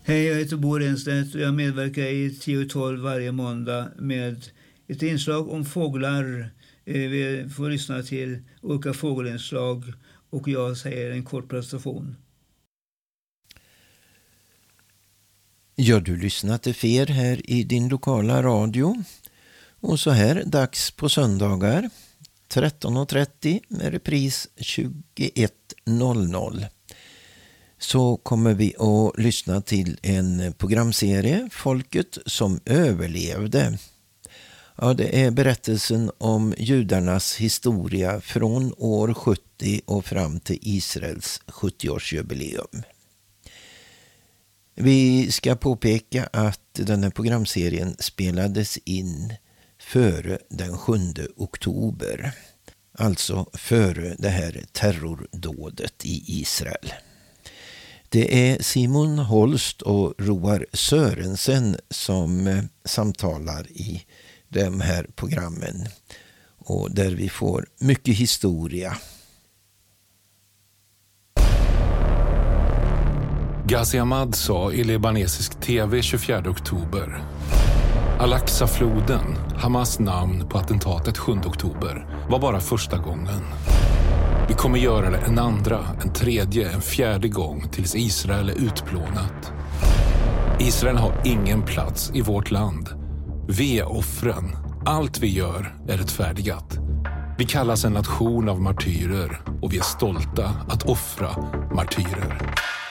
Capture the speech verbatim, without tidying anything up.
Hej, jag heter Bo Renstedt och jag medverkar i tio tolv varje måndag med ett inslag om fåglar. Vi får lyssna till olika fågelinslag och jag säger en kort presentation. Ja, du lyssnar till Fer här i din lokala radio. Och så här dags på söndagar tretton och trettio med repris tjugoett noll noll. Så kommer vi att lyssna till en programserie, Folket som överlevde. Ja, det är berättelsen om judarnas historia från år sjuttio och fram till Israels sjuttioårsjubileum. Vi ska påpeka att den här programserien spelades in före den sjunde oktober. Alltså före det här terrordådet i Israel. Det är Simon Holst och Roar Sörensen som samtalar i de här programmen. Och där vi får mycket historia. Ghazi Hamad sa i libanesisk tv tjugofjärde oktober: Al-Aqsa-floden, Hamas namn på attentatet sjunde oktober, var bara första gången. Vi kommer göra det en andra, en tredje, en fjärde gång tills Israel är utplånat. Israel har ingen plats i vårt land. Vi är offren. Allt vi gör är rättfärdigat. Vi kallas en nation av martyrer och vi är stolta att offra martyrer.